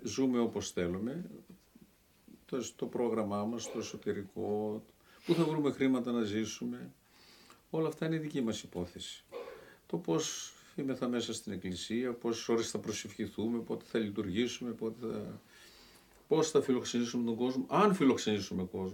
ζούμε όπως θέλουμε, το πρόγραμμά μας, το εσωτερικό, πού θα βρούμε χρήματα να ζήσουμε, όλα αυτά είναι η δική μας υπόθεση. Το πώς είμεθα μέσα στην εκκλησία, πόσες ώρες θα προσευχηθούμε, πότε θα λειτουργήσουμε, πώς θα φιλοξενήσουμε τον κόσμο, αν φιλοξενήσουμε κόσμο.